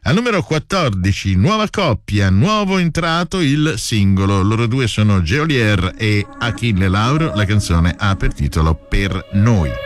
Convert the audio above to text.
Al numero 14, nuova coppia, nuovo entrato il singolo. Loro due sono Geolier e Achille Lauro. La canzone ha per titolo Per Noi.